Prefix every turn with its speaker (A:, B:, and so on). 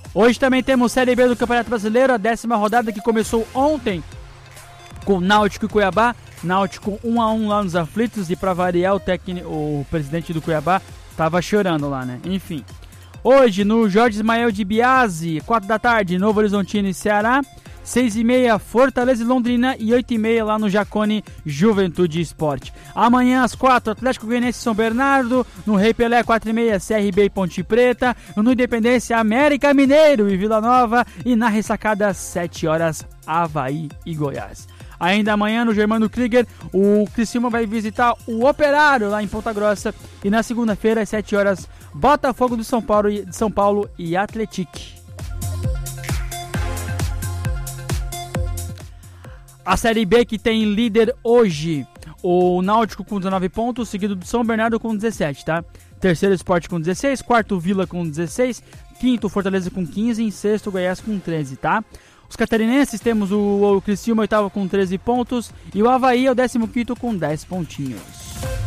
A: Hoje também temos Série B do Campeonato Brasileiro, a 10ª rodada que começou ontem com Náutico e Cuiabá. Náutico 1-1 lá nos aflitos e pra variar o presidente do Cuiabá tava chorando lá, né? Enfim. Hoje no Jorge Ismael de Biasi, 4 da tarde, Novo Horizontino e Ceará. 6h30, Fortaleza e Londrina e 8h30 lá no Jacone Juventude Esporte. Amanhã às 4, Atlético Goianiense e São Bernardo, no Rei Pelé 4h30, CRB e Ponte Preta, no Independência América Mineiro e Vila Nova e na Ressacada 7 horas Avaí e Goiás. Ainda amanhã no Germano Krieger, o Criciúma vai visitar o Operário lá em Ponta Grossa e na segunda-feira às 7 horas Botafogo de São Paulo e Atlético. A Série B que tem líder hoje, o Náutico com 19 pontos, seguido do São Bernardo com 17, tá? Terceiro Sport com 16, quarto Vila com 16, quinto Fortaleza com 15 e sexto Goiás com 13, tá? Os catarinenses temos o Criciúma, oitavo com 13 pontos e o Avaí é o 15º com 10 pontinhos.